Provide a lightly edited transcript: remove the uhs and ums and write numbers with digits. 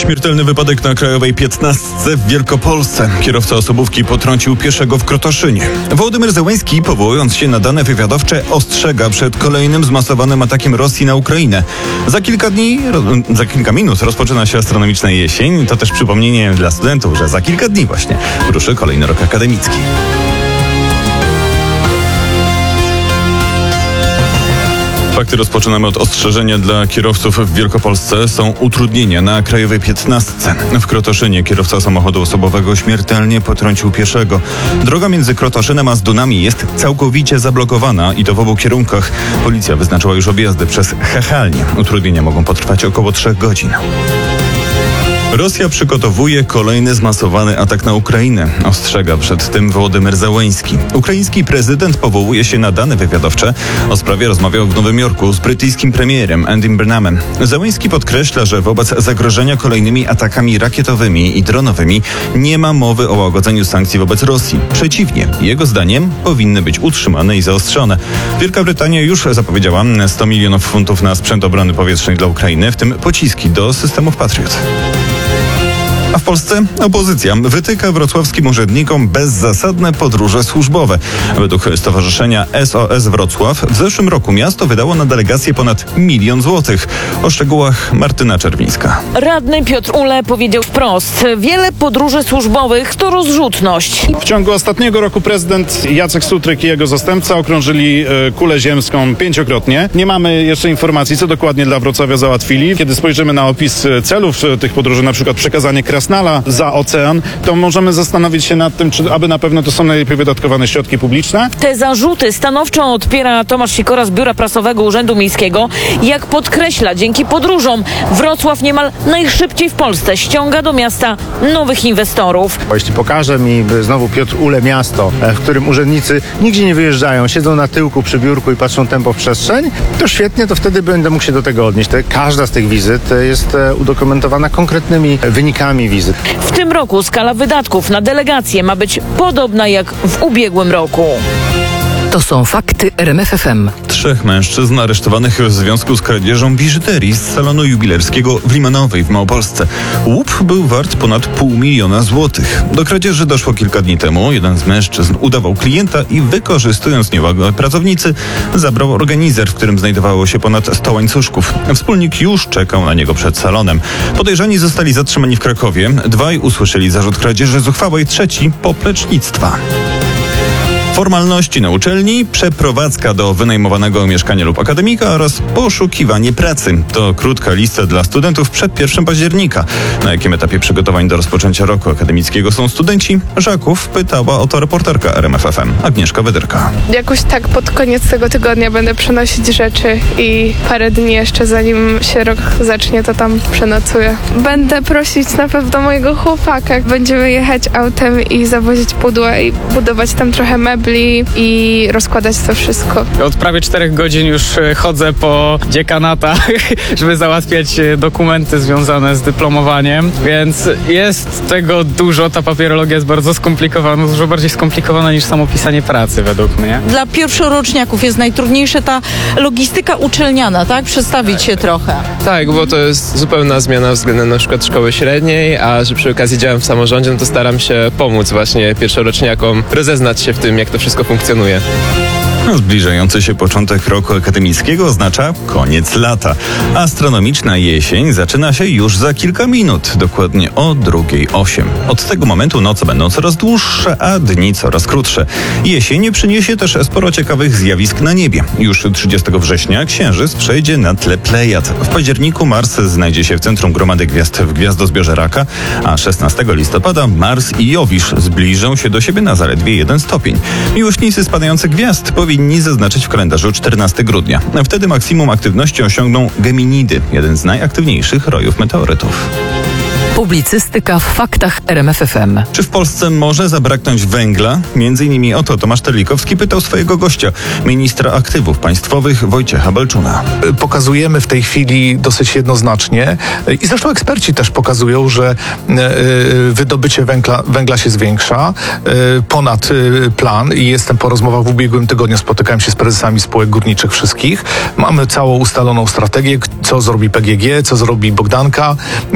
Śmiertelny wypadek na Krajowej 15 w Wielkopolsce. Kierowca osobówki potrącił pieszego w Krotoszynie. Wołodymyr Zełenski, powołując się na dane wywiadowcze, ostrzega przed kolejnym zmasowanym atakiem Rosji na Ukrainę. Za kilka minut rozpoczyna się astronomiczna jesień. To też przypomnienie dla studentów, że za kilka dni właśnie ruszy kolejny rok akademicki. Fakty rozpoczynamy od ostrzeżenia dla kierowców w Wielkopolsce. Są utrudnienia na Krajowej 15. W Krotoszynie kierowca samochodu osobowego śmiertelnie potrącił pieszego. Droga między Krotoszynem a Zdunami jest całkowicie zablokowana i to w obu kierunkach. Policja wyznaczyła już objazdy przez Chechalnię. Utrudnienia mogą potrwać około 3 godzin. Rosja przygotowuje kolejny zmasowany atak na Ukrainę. Ostrzega przed tym Wołodymyr Zełenski. Ukraiński prezydent powołuje się na dane wywiadowcze. O sprawie rozmawiał w Nowym Jorku z brytyjskim premierem Andym Burnhamem. Zełenski podkreśla, że wobec zagrożenia kolejnymi atakami rakietowymi i dronowymi nie ma mowy o łagodzeniu sankcji wobec Rosji. Przeciwnie, jego zdaniem powinny być utrzymane i zaostrzone. Wielka Brytania już zapowiedziała 100 milionów funtów na sprzęt obrony powietrznej dla Ukrainy, w tym pociski do systemów Patriot. A w Polsce opozycja wytyka wrocławskim urzędnikom bezzasadne podróże służbowe. Według Stowarzyszenia SOS Wrocław w zeszłym roku miasto wydało na delegację ponad 1 000 000 złotych. O szczegółach Martyna Czerwińska. Radny Piotr Ule powiedział wprost: wiele podróży służbowych to rozrzutność. W ciągu ostatniego roku prezydent Jacek Sutryk i jego zastępca okrążyli kulę ziemską 5-krotnie. Nie mamy jeszcze informacji, co dokładnie dla Wrocławia załatwili. Kiedy spojrzymy na opis celów tych podróży, na przykład przekazanie Krasnala za ocean, to możemy zastanowić się nad tym, czy aby na pewno to są najlepiej wydatkowane środki publiczne. Te zarzuty stanowczo odpiera Tomasz Sikora z Biura Prasowego Urzędu Miejskiego. Jak podkreśla, dzięki podróżom Wrocław niemal najszybciej w Polsce ściąga do miasta nowych inwestorów. Bo jeśli pokaże mi znowu Piotr Ule miasto, w którym urzędnicy nigdzie nie wyjeżdżają, siedzą na tyłku przy biurku i patrzą tempo w przestrzeń, to świetnie, to wtedy będę mógł się do tego odnieść. Każda z tych wizyt jest udokumentowana konkretnymi wynikami wizyt. W tym roku skala wydatków na delegacje ma być podobna jak w ubiegłym roku. To są fakty RMF FM. 3 mężczyzn aresztowanych w związku z kradzieżą biżuterii z salonu jubilerskiego w Limanowej w Małopolsce. Łup był wart ponad 500 000 złotych. Do kradzieży doszło kilka dni temu. Jeden z mężczyzn udawał klienta i wykorzystując niewagę pracownicy, zabrał organizer, w którym znajdowało się ponad 100 łańcuszków. Wspólnik już czekał na niego przed salonem. Podejrzani zostali zatrzymani w Krakowie. 2 usłyszeli zarzut kradzieży zuchwałej, 3 poplecznictwa. Formalności na uczelni, przeprowadzka do wynajmowanego mieszkania lub akademika oraz poszukiwanie pracy. To krótka lista dla studentów przed 1 października. Na jakim etapie przygotowań do rozpoczęcia roku akademickiego są studenci? Żaków pytała o to reporterka RMF FM Agnieszka Wydyrka. Jakoś tak pod koniec tego tygodnia będę przenosić rzeczy i parę dni jeszcze zanim się rok zacznie, to tam przenocuję. Będę prosić na pewno mojego chłopaka. Będziemy jechać autem i zawozić pudła i budować tam trochę mebli i rozkładać to wszystko. Od prawie 4 godzin już chodzę po dziekanatach, żeby załatwiać dokumenty związane z dyplomowaniem, więc jest tego dużo. Ta papierologia jest bardzo skomplikowana, dużo bardziej skomplikowana niż samo pisanie pracy według mnie. Dla pierwszoroczniaków jest najtrudniejsza ta logistyka uczelniana, tak? Przedstawić się trochę. Tak, bo to jest zupełna zmiana względem na przykład szkoły średniej, a że przy okazji działam w samorządzie, no to staram się pomóc właśnie pierwszoroczniakom rozeznać się w tym, jak to wszystko funkcjonuje. Zbliżający się początek roku akademickiego oznacza koniec lata. Astronomiczna jesień zaczyna się już za kilka minut, dokładnie o 2:08. Od tego momentu noce będą coraz dłuższe, a dni coraz krótsze. Jesień przyniesie też sporo ciekawych zjawisk na niebie. Już 30 września Księżyc przejdzie na tle Plejad. W październiku Mars znajdzie się w centrum gromady gwiazd w gwiazdozbiorze Raka, a 16 listopada Mars i Jowisz zbliżą się do siebie na zaledwie 1 stopień. Miłośnicy spadających gwiazd powinni zaznaczyć w kalendarzu 14 grudnia. Wtedy maksimum aktywności osiągną Geminidy, jeden z najaktywniejszych rojów meteorytów. Publicystyka w faktach RMF FM. Czy w Polsce może zabraknąć węgla? Między innymi o to Tomasz Terlikowski pytał swojego gościa, ministra aktywów państwowych Wojciecha Balczuna. Pokazujemy w tej chwili dosyć jednoznacznie i zresztą eksperci też pokazują, że wydobycie węgla się zwiększa ponad plan i jestem po rozmowach w ubiegłym tygodniu, spotykałem się z prezesami spółek górniczych wszystkich. Mamy całą ustaloną strategię, co zrobi PGG, co zrobi Bogdanka.